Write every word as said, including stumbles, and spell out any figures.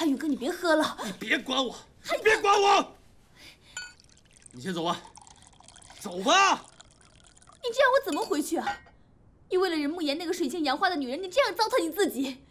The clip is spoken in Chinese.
汉宇哥，你别喝了！ 你别管我，你别管我！你先走吧，走吧！ 你这样我怎么回去啊？你为了任慕言那个水性杨花的女人，你这样糟蹋你自己。